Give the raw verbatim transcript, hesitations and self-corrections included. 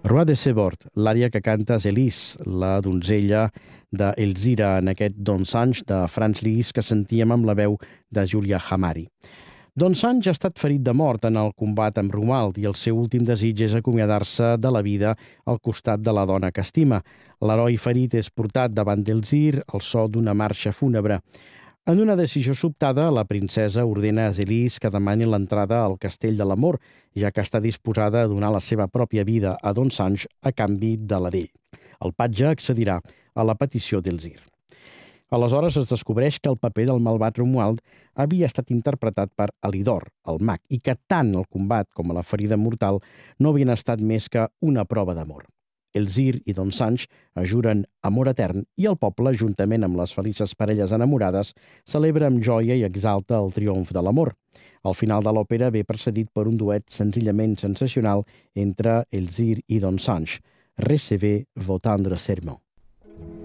Roi de Sebord, l'ària que canta Zélis, la donzella d'Elzira en aquest Don Sanche de Franz Liszt que sentíem amb la veu de Julia Hamari. Don Sanche ha estat ferit de mort en el combat amb Romuald i el seu últim desig és acomiadar-se de la vida al costat de la dona que estima. L'heroi ferit és portat davant d'Elzir al so d'una marxa fúnebre. En una decisió sobtada, la princesa ordena a Zélis que demani l'entrada al Castell de l'Amor, ja que està disposada a donar la seva pròpia vida a Don Sanche a canvi de la d'ell. El patge accedirà a la petició d'Elzir. Aleshores es descobreix que el paper del malvat Romuald havia estat interpretat per Alidor, el mag, i que tant el combat com la ferida mortal no havien estat més que una prova d'amor. Elzir i Don Sanche ajuren amor etern i el poble, juntament amb les felices parelles enamorades, celebra amb joia i exalta el triomf de l'amor. El final de l'òpera ve precedit per un duet senzillament sensacional entre Elzir i Don Sanche, Recevez vos tendres serments.